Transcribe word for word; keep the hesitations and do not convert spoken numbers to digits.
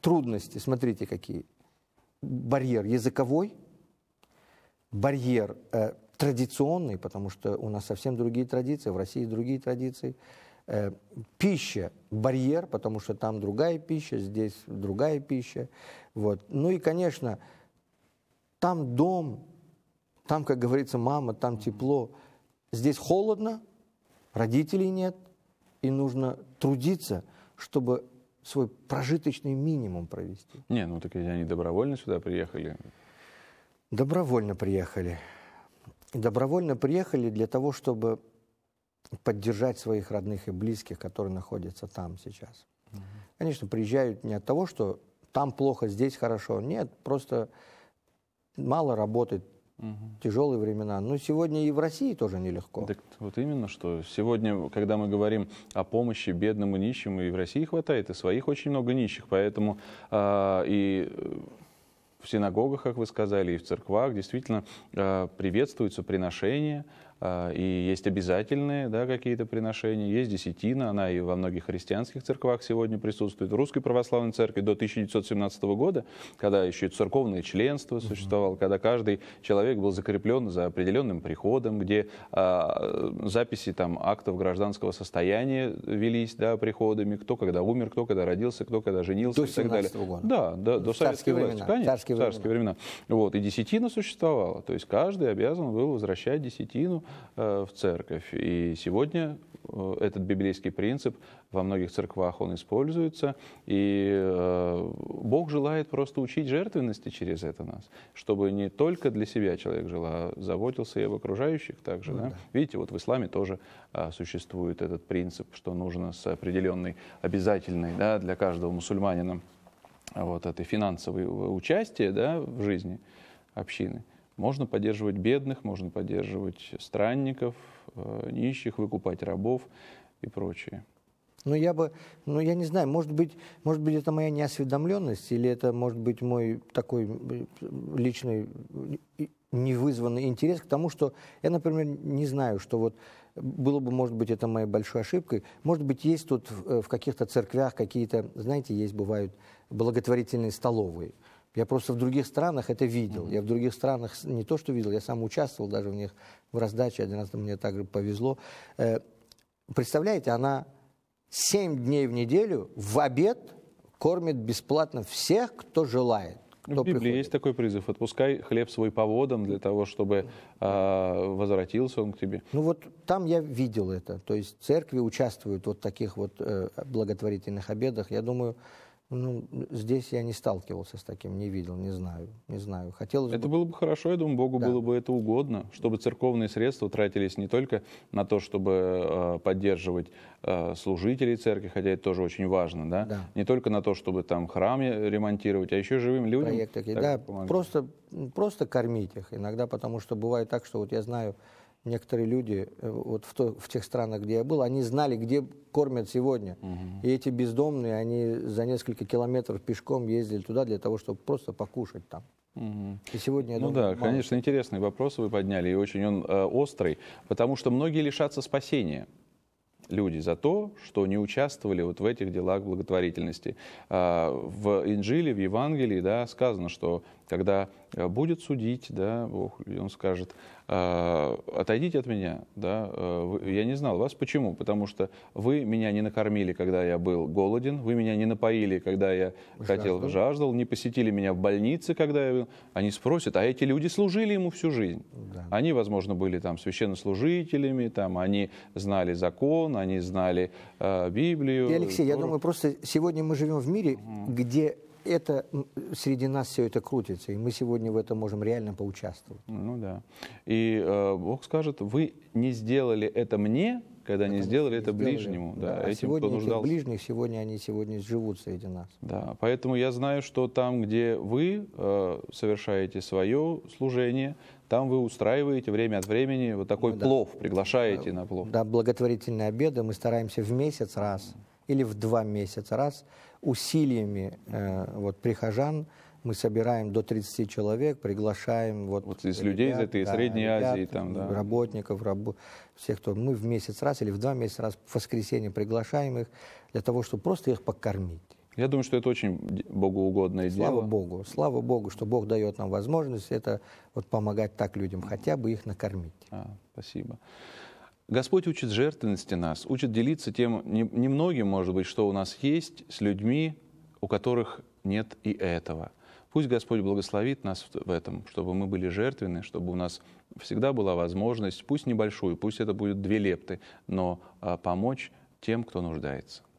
трудности, смотрите какие. Барьер языковой, барьер э, традиционный, потому что у нас совсем другие традиции, в России другие традиции. Э, пища, барьер, потому что там другая пища, здесь другая пища. Вот. Ну и, конечно, там дом, там, как говорится, мама, там тепло. Здесь холодно, родителей нет, и нужно трудиться, чтобы свой прожиточный минимум провести. Не, ну так ведь они добровольно сюда приехали. Добровольно приехали. Добровольно приехали для того, чтобы поддержать своих родных и близких, которые находятся там сейчас. Угу. Конечно, приезжают не от того, что там плохо, здесь хорошо. Нет, просто мало работает, угу. тяжелые времена. Но сегодня и в России тоже нелегко. Так вот именно, что сегодня, когда мы говорим о помощи бедным и нищим, и в России хватает, и своих очень много нищих, поэтому э, и в синагогах, как вы сказали, и в церквах действительно э, приветствуются приношения, э, и есть обязательные, да, какие-то приношения, есть десятина, она и во многих христианских церквах сегодня присутствует. В Русской Православной Церкви до тысяча девятьсот семнадцатого года, когда еще и церковное членство mm-hmm. существовало, когда каждый человек был закреплен за определенным приходом, где э, записи там, актов гражданского состояния велись, да, приходами, кто когда умер, кто когда родился, кто когда женился до и так далее. года. Да, да, до советской власти, конечно. Царские, царские времена. Вот, и десятина существовала. То есть каждый обязан был возвращать десятину э, в церковь. И сегодня э, этот библейский принцип во многих церквах он используется. И э, Бог желает просто учить жертвенности через это нас, чтобы не только для себя человек жил, а заботился и об окружающих также. Ну, да? Да. Видите, вот в исламе тоже э, существует этот принцип, что нужно с определенной, обязательной, да, для каждого мусульманина вот это финансовое участие, да, в жизни общины. Можно поддерживать бедных, можно поддерживать странников, э, нищих, выкупать рабов и прочее. Ну, я бы, ну, я не знаю, может быть, может быть, это моя неосведомленность, или это, может быть, мой такой личный невызванный интерес к тому, что я, например, не знаю, что вот было бы, может быть, это моей большой ошибкой. Может быть, есть тут в каких-то церквях какие-то, знаете, есть, бывают благотворительные столовые. Я просто в других странах это видел. Mm-hmm. Я в других странах не то, что видел, я сам участвовал даже в них в раздаче. Один раз мне также повезло. Представляете, она семь дней в неделю в обед кормит бесплатно всех, кто желает. В Библии приходит. Есть такой призыв: отпускай хлеб свой по водам для того, чтобы э, возвратился он к тебе. Ну вот там я видел это. То есть церкви участвуют вот в таких вот э, благотворительных обедах. Я думаю, ну, здесь я не сталкивался с таким, не видел, не знаю, не знаю. Хотелось это бы... было бы хорошо, я думаю, Богу да. было бы это угодно, чтобы церковные средства тратились не только на то, чтобы э, поддерживать э, служителей церкви, хотя это тоже очень важно, да? Да. Не только на то, чтобы там храм ремонтировать, а еще живым людям. Проекты, да, просто, просто кормить их иногда, потому что бывает так, что вот я знаю, некоторые люди вот в, то, в тех странах, где я был, они знали, где кормят сегодня. Угу. И эти бездомные, они за несколько километров пешком ездили туда для того, чтобы просто покушать там. Угу. И сегодня, я ну думаю, да, мало. Конечно, интересный вопрос вы подняли, и очень он э, острый, потому что многие лишатся спасения. Люди за то, что не участвовали вот в этих делах благотворительности. В Инжиле, в Евангелии, да, сказано, что когда будет судить, да, Бог, Он скажет: отойдите от меня, да, я не знал вас. Почему? Потому что вы меня не накормили, когда я был голоден, вы меня не напоили, когда я жаждал. хотел, жаждал, не посетили меня в больнице, когда я был. Они спросят, а эти люди служили ему всю жизнь. Да. Они, возможно, были там священнослужителями, там, они знали закон, они знали э, Библию. И, Алексей, Тору. Я думаю, просто сегодня мы живем в мире, угу. где это, среди нас все это крутится, и мы сегодня в этом можем реально поучаствовать. Ну да. И э, Бог скажет: вы не сделали это мне, когда Потому не сделали это сделали, ближнему. Да, да, а этим, сегодня кто нуждался. ближних, сегодня они сегодня живут среди нас. Да, поэтому я знаю, что там, где вы э, совершаете свое служение, там вы устраиваете время от времени вот такой ну, да. плов, приглашаете да, на плов. Да, благотворительные обеды мы стараемся в месяц раз или в два месяца раз усилиями э, вот, прихожан. Мы собираем до тридцати человек, приглашаем вот, вот из ребят, людей из этой да, Средней ребят, Азии, там, да. работников, рабо... всех, кто мы в месяц раз или в два месяца раз в воскресенье приглашаем их для того, чтобы просто их покормить. Я думаю, что это очень богоугодное Слава дело. Слава Богу. Слава Богу, что Бог дает нам возможность это вот помогать так людям, хотя бы их накормить. А, спасибо. Господь учит жертвенности нас, учит делиться тем немногим, может быть, что у нас есть, с людьми, у которых нет и этого. Пусть Господь благословит нас в этом, чтобы мы были жертвенны, чтобы у нас всегда была возможность, пусть небольшую, пусть это будет две лепты, но помочь тем, кто нуждается.